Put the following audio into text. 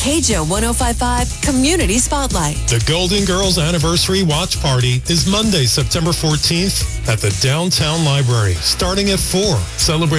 KJO 105.5 Community Spotlight. The Golden Girls Anniversary Watch Party is Monday, September 14th at the Downtown Library, starting at 4. Celebrate